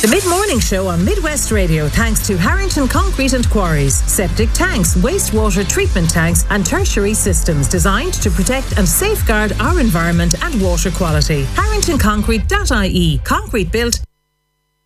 The Mid-Morning Show on Midwest Radio, thanks to Harrington Concrete and Quarries. Septic tanks, wastewater treatment tanks and tertiary systems designed to protect and safeguard our environment and water quality. HarringtonConcrete.ie. Concrete built